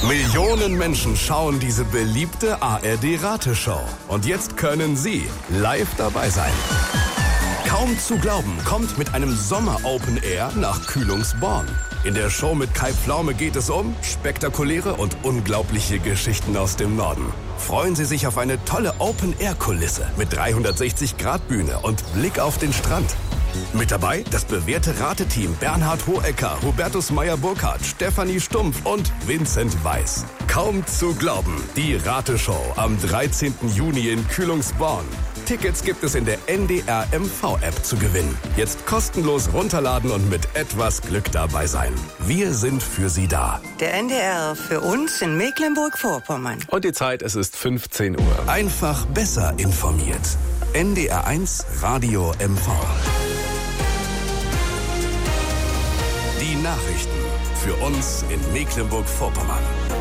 Millionen Menschen schauen diese beliebte ARD-Rateshow. Und jetzt können Sie live dabei sein. Kaum zu glauben kommt mit einem Sommer-Open Air nach Kühlungsborn. In der Show mit Kai Pflaume geht es um spektakuläre und unglaubliche Geschichten aus dem Norden. Freuen Sie sich auf eine tolle Open-Air-Kulisse mit 360-Grad-Bühne und Blick auf den Strand. Mit dabei das bewährte Rateteam Bernhard Hohecker, Hubertus Meyer-Burkhardt, Stefanie Stumpf und Vincent Weiss. Kaum zu glauben, die Rateshow am 13. Juni in Kühlungsborn. Tickets gibt es in der NDR MV-App zu gewinnen. Jetzt kostenlos runterladen und mit etwas Glück dabei sein. Wir sind für Sie da. Der NDR für uns in Mecklenburg-Vorpommern. Und die Zeit, es ist 15 Uhr. Einfach besser informiert. NDR 1 Radio MV. Die Nachrichten für uns in Mecklenburg-Vorpommern.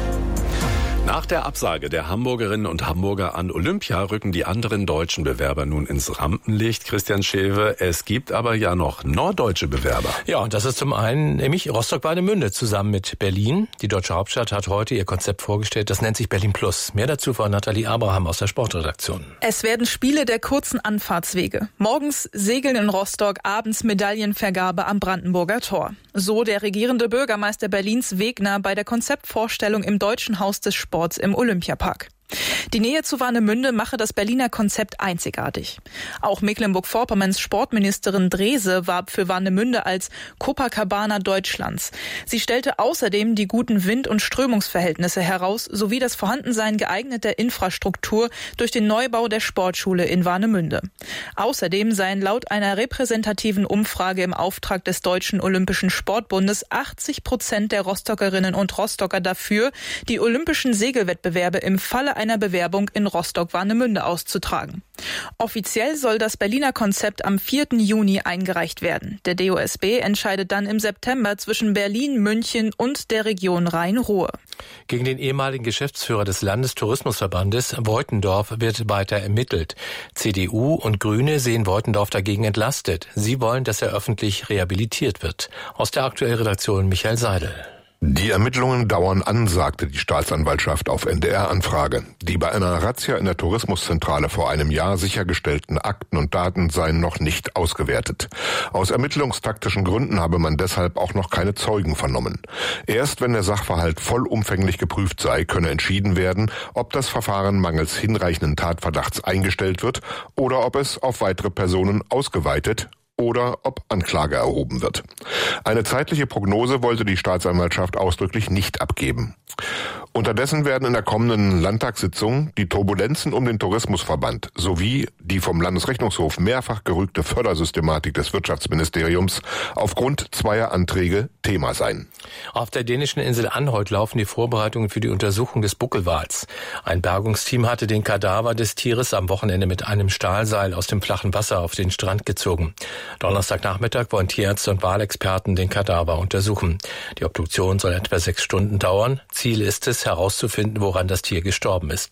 Nach der Absage der Hamburgerinnen und Hamburger an Olympia rücken die anderen deutschen Bewerber nun ins Rampenlicht. Christian Schewe, es gibt aber ja noch norddeutsche Bewerber. Ja, und das ist zum einen nämlich Rostock-Warnemünde zusammen mit Berlin. Die deutsche Hauptstadt hat heute ihr Konzept vorgestellt. Das nennt sich Berlin Plus. Mehr dazu von Nathalie Abraham aus der Sportredaktion. Es werden Spiele der kurzen Anfahrtswege. Morgens Segeln in Rostock, abends Medaillenvergabe am Brandenburger Tor. So der regierende Bürgermeister Berlins Wegner bei der Konzeptvorstellung im Deutschen Haus des Sports im Olympiapark. Die Nähe zu Warnemünde mache das Berliner Konzept einzigartig. Auch Mecklenburg-Vorpommerns Sportministerin Drese warb für Warnemünde als Copacabana Deutschlands. Sie stellte außerdem die guten Wind- und Strömungsverhältnisse heraus, sowie das Vorhandensein geeigneter Infrastruktur durch den Neubau der Sportschule in Warnemünde. Außerdem seien laut einer repräsentativen Umfrage im Auftrag des Deutschen Olympischen Sportbundes 80% der Rostockerinnen und Rostocker dafür, die olympischen Segelwettbewerbe im Falle einer Bewerbung in Rostock-Warnemünde auszutragen. Offiziell soll das Berliner Konzept am 4. Juni eingereicht werden. Der DOSB entscheidet dann im September zwischen Berlin, München und der Region Rhein-Ruhr. Gegen den ehemaligen Geschäftsführer des Landestourismusverbandes Woitendorf wird weiter ermittelt. CDU und Grüne sehen Woitendorf dagegen entlastet. Sie wollen, dass er öffentlich rehabilitiert wird. Aus der aktuellen Redaktion Michael Seidel. Die Ermittlungen dauern an, sagte die Staatsanwaltschaft auf NDR-Anfrage. Die bei einer Razzia in der Tourismuszentrale vor einem Jahr sichergestellten Akten und Daten seien noch nicht ausgewertet. Aus ermittlungstaktischen Gründen habe man deshalb auch noch keine Zeugen vernommen. Erst wenn der Sachverhalt vollumfänglich geprüft sei, könne entschieden werden, ob das Verfahren mangels hinreichenden Tatverdachts eingestellt wird oder ob es auf weitere Personen ausgeweitet oder ob Anklage erhoben wird. Eine zeitliche Prognose wollte die Staatsanwaltschaft ausdrücklich nicht abgeben. Unterdessen werden in der kommenden Landtagssitzung die Turbulenzen um den Tourismusverband sowie die vom Landesrechnungshof mehrfach gerügte Fördersystematik des Wirtschaftsministeriums aufgrund zweier Anträge Thema sein. Auf der dänischen Insel Anholt laufen die Vorbereitungen für die Untersuchung des Buckelwals. Ein Bergungsteam hatte den Kadaver des Tieres am Wochenende mit einem Stahlseil aus dem flachen Wasser auf den Strand gezogen. Donnerstagnachmittag wollen Tierärzte und Walexperten den Kadaver untersuchen. Die Obduktion soll etwa 6 Stunden dauern. Ziel ist es, herauszufinden, woran das Tier gestorben ist.